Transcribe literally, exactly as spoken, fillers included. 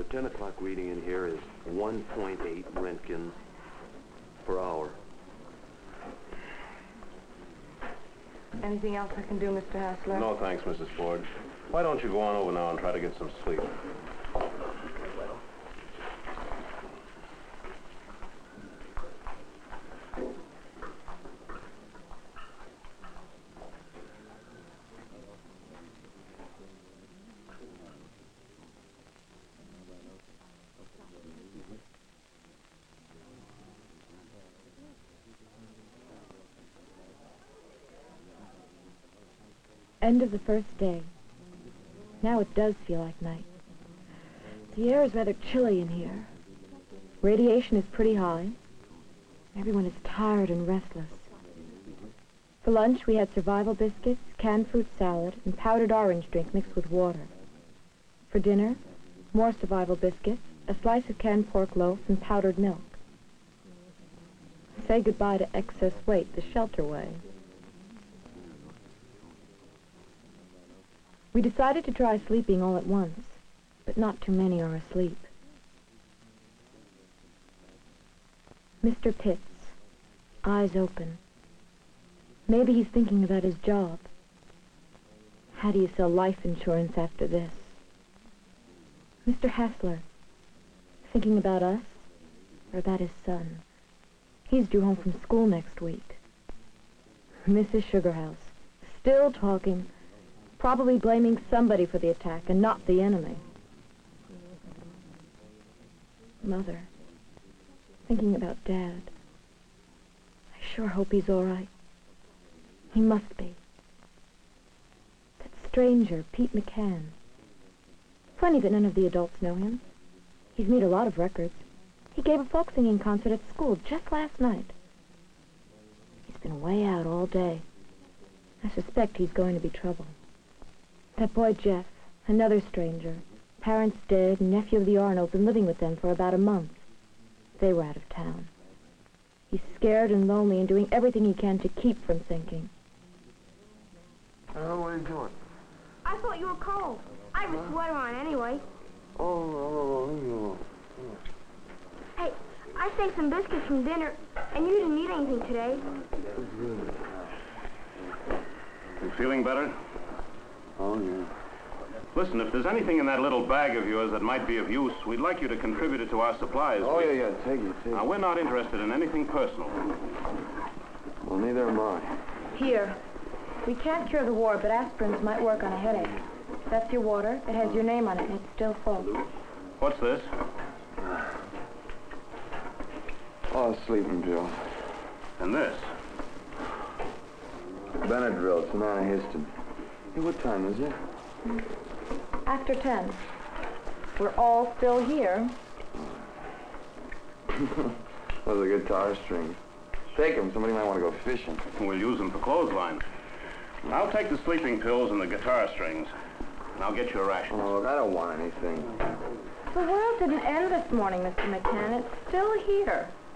ten o'clock reading in here is one point eight Röntgens per hour. Anything else I can do, Mister Hassler? No, thanks, Missus Ford. Why don't you go on over now and try to get some sleep? End of the first day. Now it does feel like night. The air is rather chilly in here. Radiation is pretty high. Everyone is tired and restless. For lunch, we had survival biscuits, canned fruit salad, and powdered orange drink mixed with water. For dinner, more survival biscuits, a slice of canned pork loaf, and powdered milk. Say goodbye to excess weight the shelter way. We decided to try sleeping all at once, but not too many are asleep. Mister Pitts, eyes open. Maybe he's thinking about his job. How do you sell life insurance after this? Mister Hassler, thinking about us or about his son? He's due home from school next week. Missus Sugarhouse, still talking. Probably blaming somebody for the attack and not the enemy. Mother, thinking about Dad. I sure hope he's all right. He must be. That stranger, Pete McCann. Funny that none of the adults know him. He's made a lot of records. He gave a folk singing concert at school just last night. He's been way out all day. I suspect he's going to be trouble. That boy Jeff, another stranger. Parents dead, nephew of the Arnolds, been living with them for about a month. They were out of town. He's scared and lonely and doing everything he can to keep from thinking. Uh, what are you doing? I thought you were cold. I have a sweater on anyway. Oh, no, no, no. Hey, I saved some biscuits from dinner, and you didn't eat anything today. You feeling better? Oh, yeah. Listen, if there's anything in that little bag of yours that might be of use, we'd like you to contribute it to our supplies. Oh, yeah, yeah, take it, take it. Now, we're not interested in anything personal. Well, neither am I. Here. We can't cure the war, but aspirins might work on a headache. That's your water. It has your name on it, and it's still full. What's this? Oh, sleeping pills. And this? Benadryl, it's an antihistamine. Hey, what time is it? After ten. We're all still here. Those are guitar strings. Take them. Somebody might want to go fishing. We'll use them for clothesline. I'll take the sleeping pills and the guitar strings. And I'll get you a ration. Oh, look, I don't want anything. The world didn't end this morning, Mister McCann. It's still here.